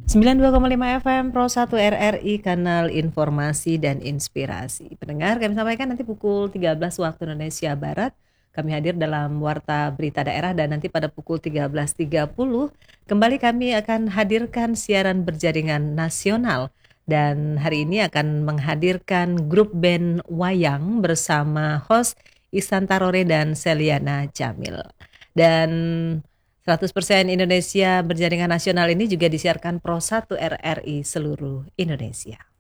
92,5 FM Pro 1 RRI, kanal informasi dan inspirasi. Pendengar, kami sampaikan nanti pukul 13 waktu Indonesia Barat. Kami hadir dalam Warta Berita Daerah, dan nanti pada pukul 13.30 kembali kami akan hadirkan siaran berjaringan nasional. Dan hari ini akan menghadirkan grup band Wayang bersama host Ihsan Tarore dan Seliana Jamil. Dan 100% Indonesia berjaringan nasional ini juga disiarkan Pro 1 RRI seluruh Indonesia.